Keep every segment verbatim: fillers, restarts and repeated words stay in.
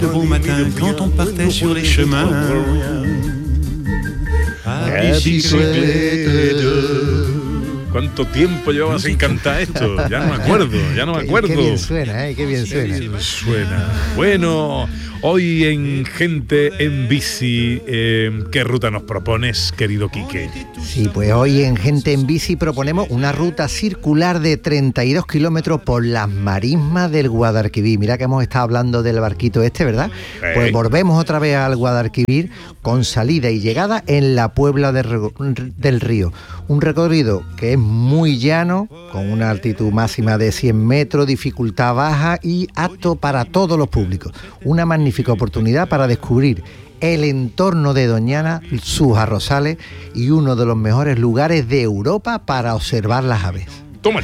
De bon matin, quand on partait sur les chemins. A bicicleta. ¿Cuánto tiempo llevaba sin cantar esto? Ya no me acuerdo, ya no me acuerdo. Qué, qué bien suena, ¿eh? Qué bien suena. Qué bien suena. Bueno, hoy en Gente en Bici, eh, ¿qué ruta nos propones, querido Quique? Sí, pues hoy en Gente en Bici proponemos una ruta circular de treinta y dos kilómetros por las marismas del Guadalquivir. Mira que hemos estado hablando del barquito este, ¿verdad? ¿Eh? Pues volvemos otra vez al Guadalquivir con salida y llegada en la Puebla de, del Río. Un recorrido que es muy llano, con una altitud máxima de cien metros, dificultad baja y apto para todos los públicos. Una magnífica oportunidad para descubrir el entorno de Doñana, sus arrozales y uno de los mejores lugares de Europa para observar las aves. Toma ya.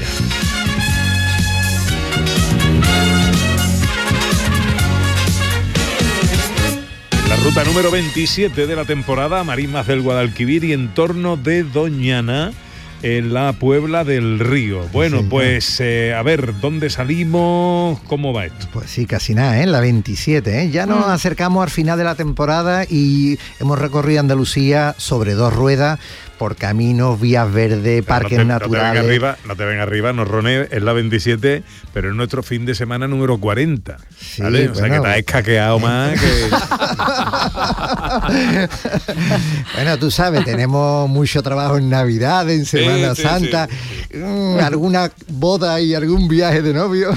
La ruta número veintisiete de la temporada, Marismas del Guadalquivir y entorno de Doñana, en la Puebla del Río. Bueno, sí, pues eh, a ver, ¿dónde salimos? ¿Cómo va esto? Pues sí, casi nada, ¿eh? La veintisiete, ¿eh? Ya nos mm. acercamos al final de la temporada y hemos recorrido Andalucía sobre dos ruedas, por caminos, vías verdes, parques no te, naturales. No te ven arriba, no te ven arriba, no Roné, es la veintisiete, pero es nuestro fin de semana número cuarenta. Sí, ¿vale? O bueno, sea que te has escaqueado más que... Bueno, tú sabes, tenemos mucho trabajo en Navidad, en Semana sí, sí, Santa, sí. Mmm, alguna boda y algún viaje de novio.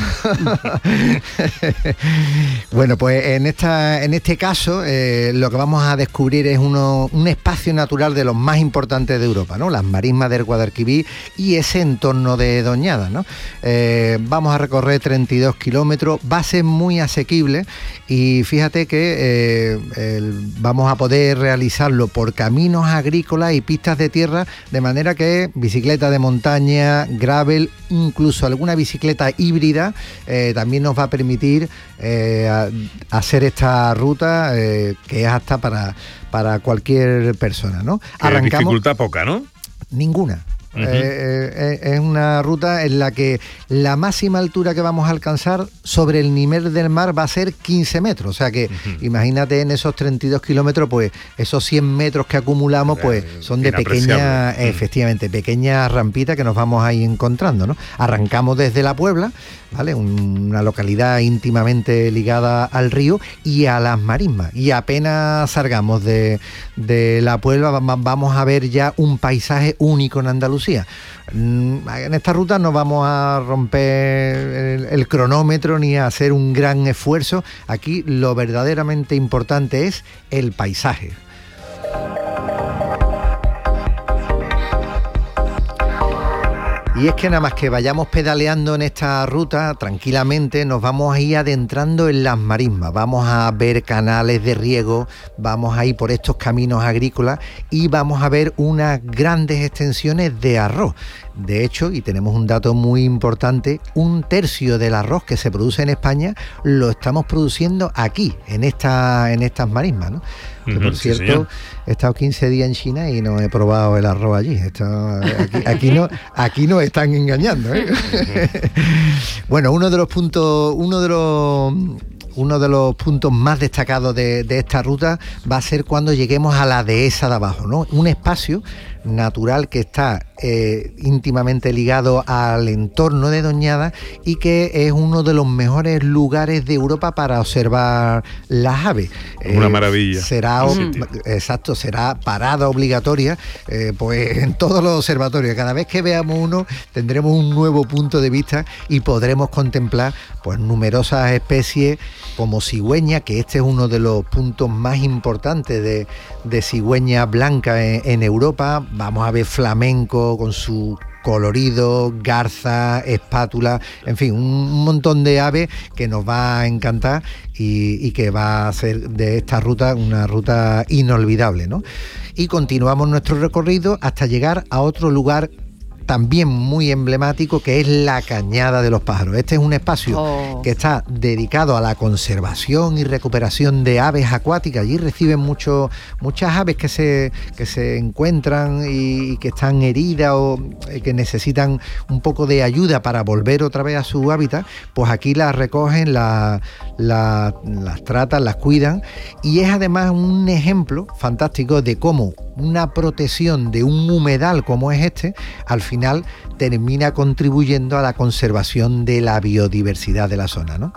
Bueno, pues en esta, en este caso, eh, lo que vamos a descubrir es uno, un espacio natural de los más importantes de Europa, ¿no? Las marismas del Guadalquivir y ese entorno de Doñana, ¿no? Eh, vamos a recorrer treinta y dos kilómetros, va a ser muy asequible y fíjate que eh, el, vamos a poder realizarlo por caminos agrícolas y pistas de tierra, de manera que bicicleta de montaña, gravel, incluso alguna bicicleta híbrida eh, también nos va a permitir eh, a, hacer esta ruta eh, que es apta para, para cualquier persona, ¿no? Arrancamos, dificultad poca, ¿no? Ninguna. Uh-huh. eh, eh, es una ruta en la que la máxima altura que vamos a alcanzar sobre el nivel del mar va a ser quince metros, o sea que uh-huh. imagínate en esos treinta y dos kilómetros, pues esos cien metros que acumulamos pues son de pequeña, uh-huh. efectivamente, pequeñas rampitas que nos vamos a ir encontrando, ¿no? Arrancamos desde La Puebla, ¿vale? Una localidad íntimamente ligada al río y a las marismas, y apenas salgamos de, de La Puebla vamos a ver ya un paisaje único en Andalucía. En esta ruta no vamos a romper el, el cronómetro ni a hacer un gran esfuerzo. Aquí lo verdaderamente importante es el paisaje. Y es que nada más que vayamos pedaleando en esta ruta, tranquilamente nos vamos a ir adentrando en las marismas, vamos a ver canales de riego, vamos a ir por estos caminos agrícolas y vamos a ver unas grandes extensiones de arroz. De hecho, y tenemos un dato muy importante, un tercio del arroz que se produce en España lo estamos produciendo aquí, en esta, en estas marismas, ¿no? Que por uh-huh, cierto, sí, he estado quince días en China y no he probado el arroz allí. Esto, aquí, aquí no, aquí nos están engañando, ¿eh? Uh-huh. Bueno, uno de los puntos, uno de los uno de los puntos más destacados de, de esta ruta va a ser cuando lleguemos a la dehesa de abajo, ¿no? Un espacio natural que está eh, íntimamente ligado al entorno de Doñana y que es uno de los mejores lugares de Europa para observar las aves. Una eh, maravilla. Será, sí. exacto, será parada obligatoria eh, pues en todos los observatorios. Cada vez que veamos uno tendremos un nuevo punto de vista y podremos contemplar pues numerosas especies como cigüeña, que este es uno de los puntos más importantes de, de cigüeña blanca en, en Europa. Vamos a ver flamenco con su colorido, garza, espátula, en fin, un montón de aves que nos va a encantar y, y que va a hacer de esta ruta una ruta inolvidable, ¿no? Y continuamos nuestro recorrido hasta llegar a otro lugar también muy emblemático, que es la Cañada de los Pájaros. Este es un espacio oh. que está dedicado a la conservación y recuperación de aves acuáticas. Allí reciben mucho, muchas aves que se, que se encuentran y, y que están heridas o que necesitan un poco de ayuda para volver otra vez a su hábitat. Pues aquí las recogen, la, la, las tratan, las cuidan, y es además un ejemplo fantástico de cómo una protección de un humedal como es este, al final termina contribuyendo a la conservación de la biodiversidad de la zona, ¿no?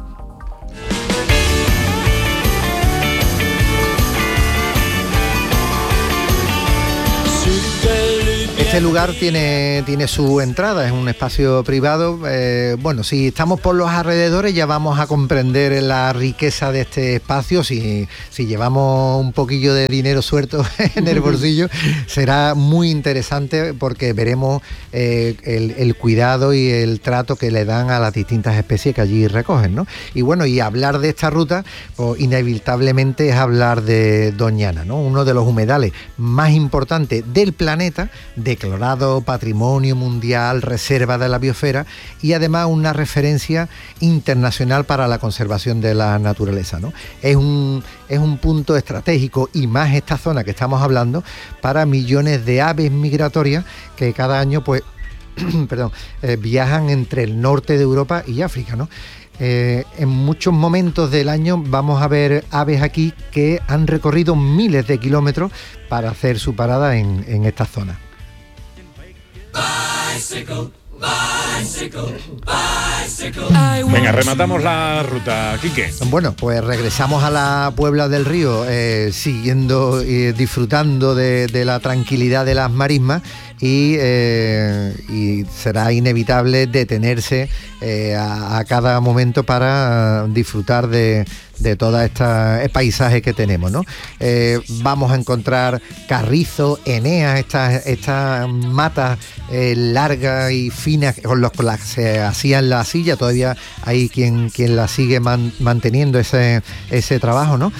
Este lugar tiene, tiene su entrada, es un espacio privado. Eh, bueno, si estamos por los alrededores ya vamos a comprender la riqueza de este espacio. Si, si llevamos un poquillo de dinero suelto en el bolsillo, será muy interesante porque veremos eh, el, el cuidado y el trato que le dan a las distintas especies que allí recogen, ¿no? Y bueno, y hablar de esta ruta, pues inevitablemente es hablar de Doñana, ¿no? Uno de los humedales más importantes del planeta, declarado Patrimonio Mundial, Reserva de la Biosfera, y además una referencia internacional para la conservación de la naturaleza, ¿no? Es un, es un punto estratégico, y más esta zona que estamos hablando, para millones de aves migratorias que cada año pues perdón, eh, viajan entre el norte de Europa y África, ¿no? Eh, en muchos momentos del año vamos a ver aves aquí que han recorrido miles de kilómetros para hacer su parada en, en esta zona. Bicycle, bicycle, bicycle. Venga, rematamos la ruta, Quique. Bueno, pues regresamos a la Puebla del Río, eh, siguiendo y eh, disfrutando de, de la tranquilidad de las marismas. Y, eh, y será inevitable detenerse eh, a, a cada momento para disfrutar de, de todo este paisaje que tenemos, ¿no? Eh, vamos a encontrar carrizo, eneas, estas estas matas eh, largas y finas con las que se hacían la silla. Todavía hay quien, quien la sigue man, manteniendo ese, ese trabajo, ¿no?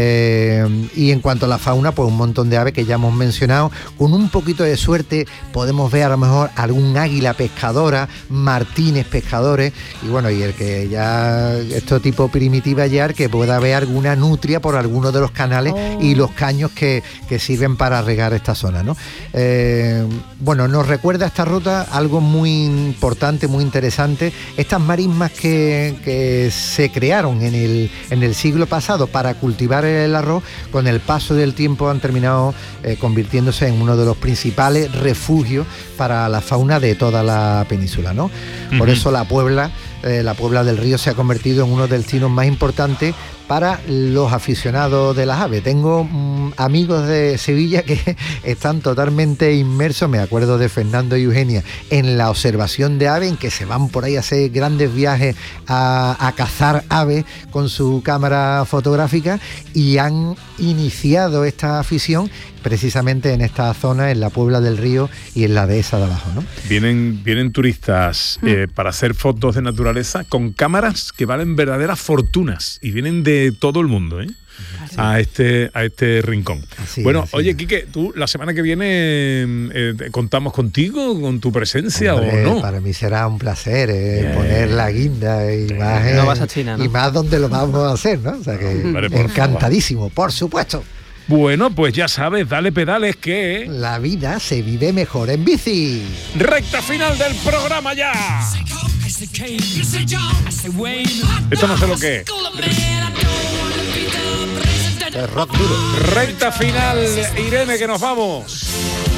Eh, y en cuanto a la fauna, pues un montón de aves que ya hemos mencionado. Con un poquito de suerte podemos ver a lo mejor algún águila pescadora, martines pescadores, y bueno, y el que ya esto tipo primitiva ya, que pueda haber alguna nutria por alguno de los canales oh. y los caños que, que sirven para regar esta zona, ¿no? Eh, bueno, nos recuerda esta ruta algo muy importante, muy interesante. Estas marismas que, que se crearon en el, en el siglo pasado para cultivar el arroz, con el paso del tiempo han terminado eh, convirtiéndose en uno de los principales refugios para la fauna de toda la península, ¿no? Uh-huh. Por eso la Puebla, eh, la Puebla del Río se ha convertido en uno de los destinos más importantes para los aficionados de las aves. Tengo mmm, amigos de Sevilla que están totalmente inmersos, me acuerdo de Fernando y Eugenia, en la observación de aves, en que se van por ahí a hacer grandes viajes a, a cazar aves con su cámara fotográfica, y han iniciado esta afición precisamente en esta zona, en la Puebla del Río y en la dehesa de abajo, ¿no? Vienen, vienen turistas mm. eh, para hacer fotos de naturaleza con cámaras que valen verdaderas fortunas, y vienen de todo el mundo, ¿eh? Así. a este a este rincón. Así, bueno, así. Oye, Quique, tú la semana que viene eh, contamos contigo, con tu presencia. Hombre, o no. Para mí será un placer eh, poner la guinda y sí. más eh, no vas a China, ¿no? Y más donde lo vamos a hacer, ¿no? O sea que vale, por encantadísimo, favor. Por supuesto. Bueno, pues ya sabes, dale pedales que... la vida se vive mejor en bici. Recta final del programa ya. Esto no sé lo que es. Es rock duro. Recta final, Irene, que nos vamos.